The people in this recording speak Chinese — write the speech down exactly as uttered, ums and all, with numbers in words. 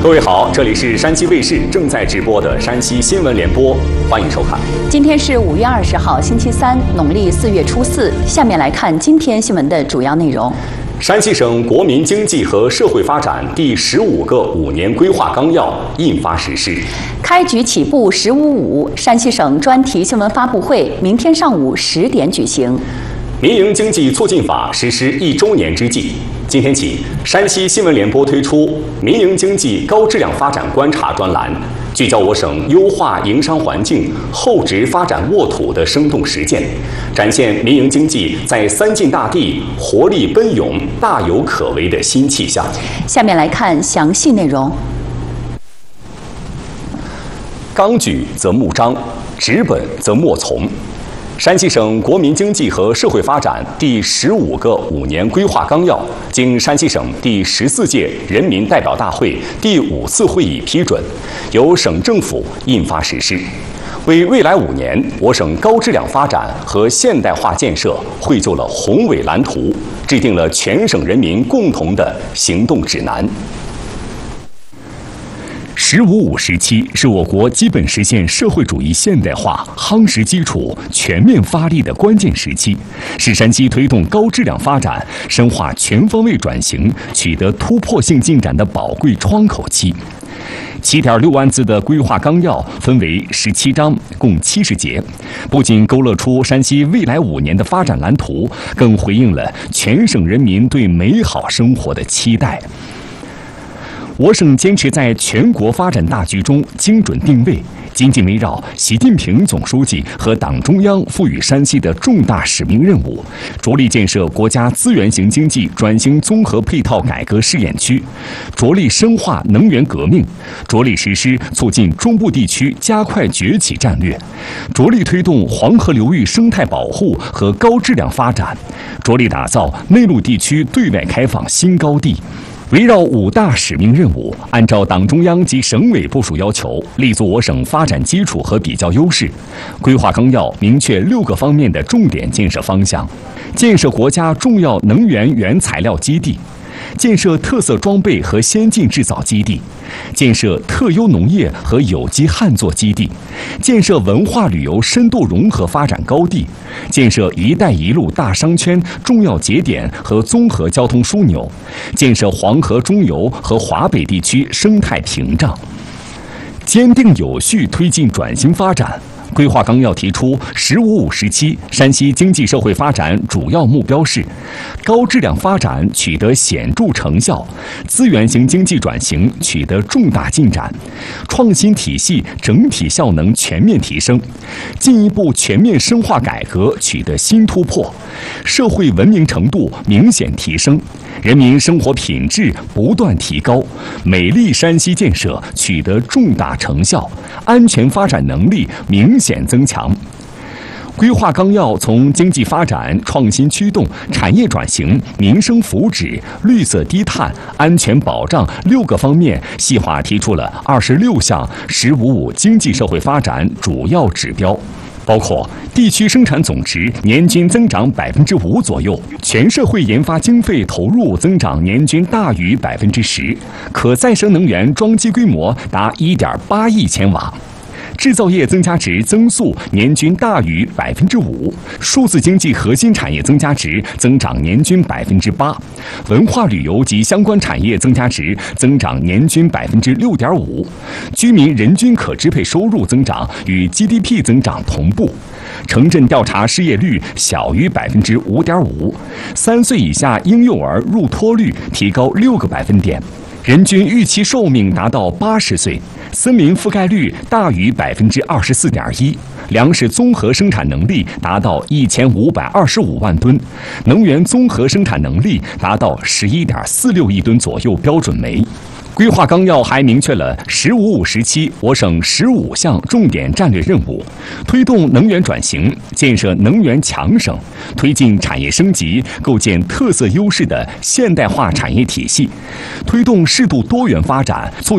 各位好，这里是山西卫视正在直播的山西新闻联播，欢迎收看。 今天是五月二十号，星期三，农历四月初四。下面来看今天新闻的主要内容。 山西省国民经济和社会发展第十五个五年规划纲要印发实施。 开局起步“十五五”，山西省专题新闻发布会明天上午十点举行。 民营经济促进法实施一周年之际，今天起，山西新闻联播推出民营经济高质量发展观察专栏，聚焦我省优化营商环境、厚植发展沃土的生动实践，展现民营经济在三晋大地活力奔涌、大有可为的新气象。 下面来看详细内容。 纲举则木张，纸本则墨从。山西省国民经济和社会发展第十五个五年规划纲要经山西省第十四届人民代表大会第五次会议批准，由省政府印发实施，为未来五年我省高质量发展和现代化建设绘就了宏伟蓝图，制定了全省人民共同的行动指南。 十五五时期是我国基本实现社会主义现代化夯实基础、全面发力的关键时期，是山西推动高质量发展、深化全方位转型取得突破性进展的宝贵窗口期。七点六万字的规划纲要分为十七章，共七十节，不仅勾勒出山西未来五年的发展蓝图，更回应了全省人民对美好生活的期待。我省坚持在全国发展大局中精准定位，紧紧围绕习近平总书记和党中央赋予山西的重大使命任务，着力建设国家资源型经济转型综合配套改革试验区，着力深化能源革命，着力实施促进中部地区加快崛起战略，着力推动黄河流域生态保护和高质量发展，着力打造内陆地区对外开放新高地。围绕五大使命任务，按照党中央及省委部署要求，立足我省发展基础和比较优势。规划纲要明确六个方面的重点建设方向：建设国家重要能源原材料基地，建设特色装备和先进制造基地，建设特优农业和有机旱作基地，建设文化旅游深度融合发展高地，建设“一带一路”大商圈重要节点和综合交通枢纽，建设黄河中游和华北地区生态屏障，坚定有序推进转型发展。规划纲要提出“十五五”时期山西经济社会发展主要目标是：高质量发展取得显著成效，资源型经济转型取得重大进展，创新体系整体效能全面提升，进一步全面深化改革取得新突破，社会文明程度明显提升，人民生活品质不断提高，美丽山西建设取得重大成效，安全发展能力明显增强。规划纲要从经济发展、创新驱动、产业转型、民生福祉、绿色低碳、安全保障六个方面，细化提出了二十六项“十五五”经济社会发展主要指标。包括地区生产总值年均增长百分之五左右，全社会研发经费投入增长年均大于百分之十，可再生能源装机规模达一点八亿千瓦。制造业增加值增速年均大于百分之五，数字经济核心产业增加值增长年均百分之八，文化旅游及相关产业增加值增长年均百分之六点五，居民人均可支配收入增长与 G D P 增长同步，城镇调查失业率小于百分之五点五，三岁以下婴幼儿入托率提高六个百分点，人均预期寿命达到八十岁，森林覆盖率大于百分之二十四点一，粮食综合生产能力达到一千五百二十五万吨，能源综合生产能力达到十一点四六亿吨左右标准煤。规划纲要还明确了“十五五”时期我省十五项重点战略任务，推动能源转型，建设能源强省，推进产业升级，构建特色优势的现代化产业体系，推动适度多元发展，促